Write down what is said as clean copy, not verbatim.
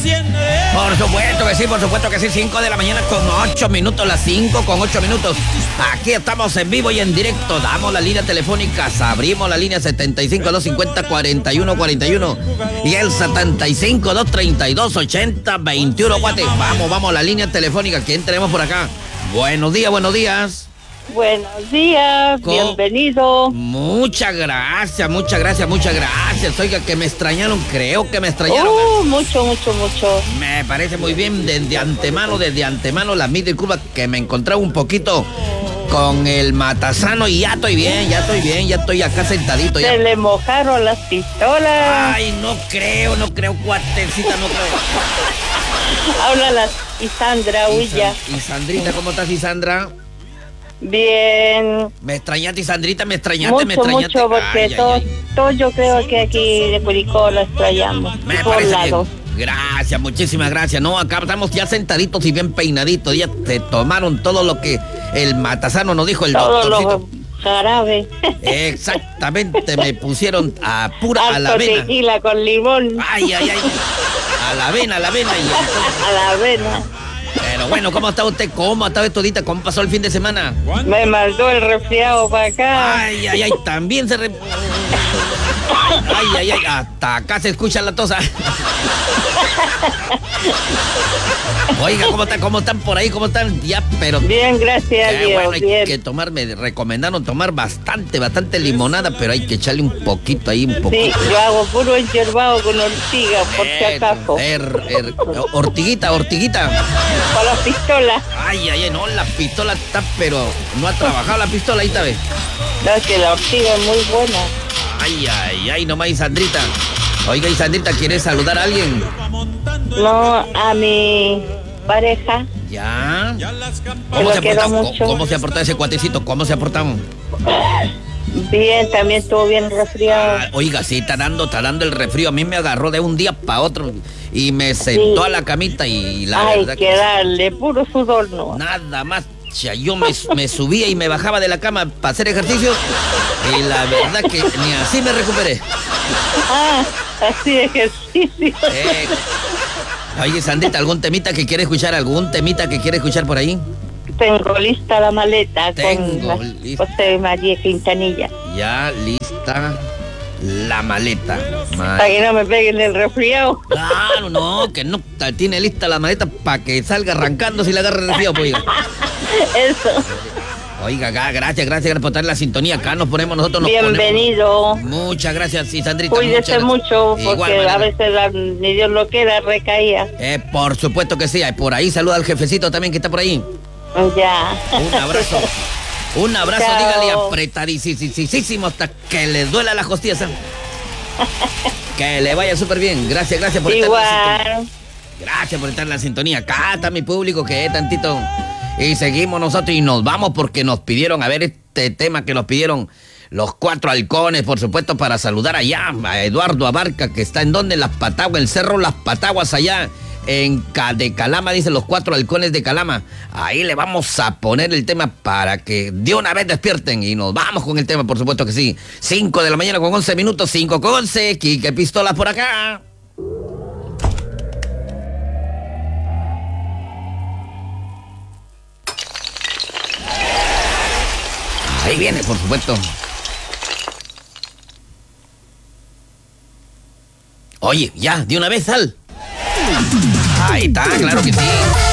Por supuesto que sí, 5 de la mañana con 8 minutos, las 5 con 8 minutos. Aquí estamos en vivo y en directo, damos la línea telefónica, abrimos la línea 75-250-4141 y el 75-232-8021, guate. Vamos, la línea telefónica, ¿quién tenemos por acá? Buenos días. Buenos días, bienvenido. Muchas gracias. Oiga, que me extrañaron, creo que me extrañaron. Mucho. Me parece muy bien, desde antemano, las mil disculpas que me encontraba un poquito con el matasano y ya estoy bien, ya estoy acá sentadito. Ya. Se le mojaron las pistolas. Ay, no creo, cuatecita, no creo. Háblala, Isandra Huilla. Isandrita, ¿cómo estás, Isandra? Bien. Me extrañaste, Isandrita, me extrañaste. Mucho, porque todos yo creo que aquí de Curicó lo extrañamos. Me parece bien. Gracias, muchísimas gracias. No, acá estamos ya sentaditos y bien peinaditos. Ya te tomaron todo lo que el matasano nos dijo, el doctorcito. Todo lo jarabe. Exactamente, me pusieron a la avena. Tequila con limón. Ay. A la avena. A la avena. Pero bueno, ¿cómo está usted? ¿Cómo ha estado todita? ¿Cómo pasó el fin de semana? Me mandó el resfriado para acá. Ay, también se... Ay, hasta acá se escucha la tosa. Oiga, ¿cómo están por ahí? ¿Cómo están? Ya, pero... Bien, gracias a Dios, bueno, hay bien. que tomar, me recomendaron tomar bastante limonada, pero hay que echarle un poquito ahí, un poquito. Sí, yo hago puro enyerbado con ortiga, por si acaso. Ortiguita. Para la pistola. Ay, no, la pistola está, pero no ha trabajado la pistola, ahí está, ve. No, que la ortiga es muy buena. Ay, nomás, Isandrita. Oiga, Isandrita, ¿quieres saludar a alguien? No, a mi pareja. ¿Ya? ¿Cómo se ha portado ese cuatecito? ¿Cómo se ha portado? Bien, también estuvo bien resfriado. Oiga, sí, está dando el resfrío. A mí me agarró de un día para otro y me sentó a la camita y la verdad hay que darle puro sudor, ¿no? Nada más. Yo me subía y me bajaba de la cama para hacer ejercicio y la verdad que ni así me recuperé. Así ejercicio. Oye, Sandrita, ¿algún temita que quiere escuchar? Por ahí? Tengo lista la maleta con José María Quintanilla. Ya lista la maleta. Para que no me peguen el resfriado. Claro, no, que no tiene lista la maleta para que salga arrancando si le agarra el resfriado, pues. Eso. Oiga, gracias por estar en la sintonía. Acá nos ponemos nosotros. Bienvenido. Muchas gracias, Sandrita. Cuídese mucho, porque a veces ni Dios lo quiera, recaía. Por supuesto que sí. Por ahí saluda al jefecito también que está por ahí. Ya. Un abrazo, Chao. dígale apretadísimo hasta que le duela la costilla. Que le vaya súper bien. Gracias por estar en la sintonía. Gracias por estar en la sintonía. Acá está mi público que es tantito. Y seguimos nosotros y nos vamos porque nos pidieron, a ver, este tema que nos pidieron los Cuatro Halcones, por supuesto, para saludar allá a Eduardo Abarca, que está en donde, Las Pataguas, el Cerro Las Pataguas, allá de Calama, dicen los Cuatro Halcones de Calama. Ahí le vamos a poner el tema para que de una vez despierten y nos vamos con el tema, por supuesto que sí. 5 de la mañana con 11 minutos, 5 con 11, Quique Pistolas por acá. Ahí viene, por supuesto. Oye, ya, de una vez, Ahí está, claro que sí.